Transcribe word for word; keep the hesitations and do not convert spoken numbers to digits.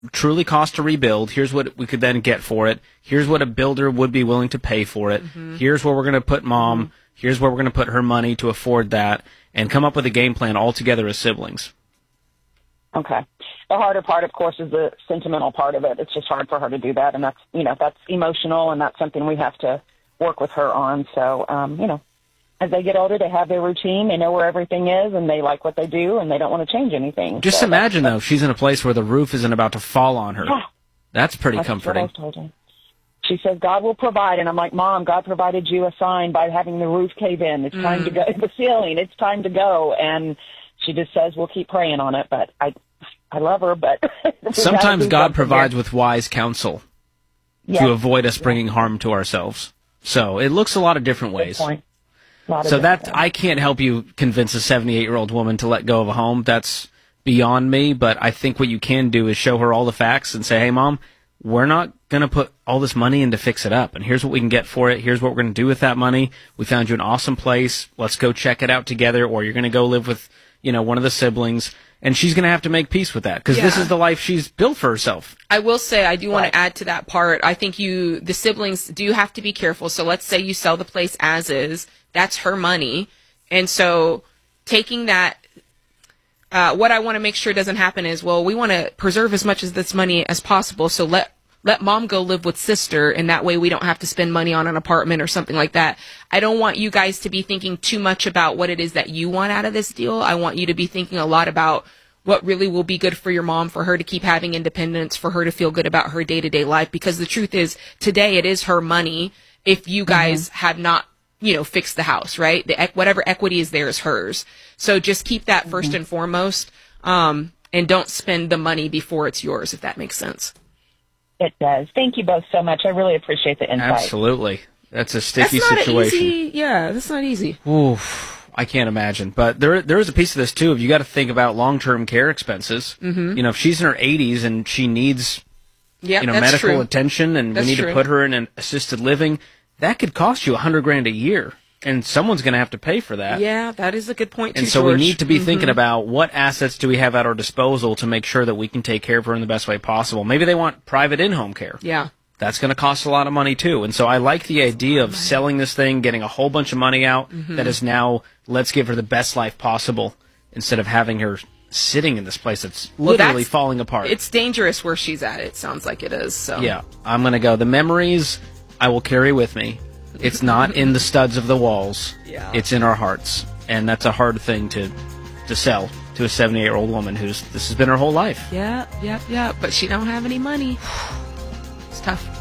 truly cost to rebuild. Here's what we could then get for it. Here's what a builder would be willing to pay for it. Mm-hmm. Here's where we're going to put mom. Mm-hmm. Here's where we're going to put her money to afford that, and come up with a game plan all together as siblings. Okay. The harder part, of course, is the sentimental part of it. It's just hard for her to do that, and that's, you know, that's emotional, and that's something we have to work with her on. So, um, you know, as they get older, they have their routine, they know where everything is, and they like what they do, and they don't want to change anything. Just so imagine, though, she's in a place where the roof isn't about to fall on her. Yeah. That's pretty that's comforting. What I told her. She says, God will provide. And I'm like, Mom, God provided you a sign by having the roof cave in. It's mm. time to go. The ceiling, it's time to go. And she just says, we'll keep praying on it. But I I love her. But sometimes God provides here. with wise counsel yes. to avoid us bringing yes. harm to ourselves. So it looks a lot of different ways. Good point. A lot of so different that ways. I can't help you convince a seventy-eight-year-old woman to let go of a home. That's beyond me. But I think what you can do is show her all the facts and say, hey, Mom, we're not going to put all this money in to fix it up, and here's what we can get for it. Here's what we're going to do with that money. We found you an awesome place. Let's go check it out together, or you're going to go live with, you know, one of the siblings, and she's going to have to make peace with that, because yeah. this is the life she's built for herself. I will say, I do want to add to that part. I think you, the siblings do have to be careful. So let's say you sell the place as is. That's her money. And so taking that, Uh, what I want to make sure doesn't happen is, well, we want to preserve as much of this money as possible, so let let mom go live with sister, and that way we don't have to spend money on an apartment or something like that. I don't want you guys to be thinking too much about what it is that you want out of this deal. I want you to be thinking a lot about what really will be good for your mom, for her to keep having independence, for her to feel good about her day-to-day life, because the truth is, today it is her money if you guys mm-hmm. have not, you know, fixed the house, right? The whatever equity is there is hers. So just keep that first mm-hmm. and foremost, um, and don't spend the money before it's yours, if that makes sense. It does. Thank you both so much. I really appreciate the insight. Absolutely. That's a sticky that's not situation. Easy, yeah, that's not easy. Oof, I can't imagine. But there, there is a piece of this, too. If you got to think about long-term care expenses. Mm-hmm. You know, if she's in her eighties and she needs yep, you know, that's medical true. attention, and that's we need true. to put her in an assisted living, that could cost you a hundred grand a year. And someone's going to have to pay for that. Yeah, that is a good point, too, And so George. we need to be mm-hmm. thinking about what assets do we have at our disposal to make sure that we can take care of her in the best way possible. Maybe they want private in-home care. Yeah. That's going to cost a lot of money, too. And so I like the idea of selling this thing, getting a whole bunch of money out mm-hmm. that is now, let's give her the best life possible, instead of having her sitting in this place that's literally well, that's, falling apart. It's dangerous where she's at, it sounds like it is. So yeah, I'm going to go. The memories I will carry with me. It's not in the studs of the walls. Yeah. It's in our hearts. And that's a hard thing to to sell to a seventy-eight-year-old woman who's this has been her whole life. Yeah, yeah, yeah. But she don't have any money. It's tough.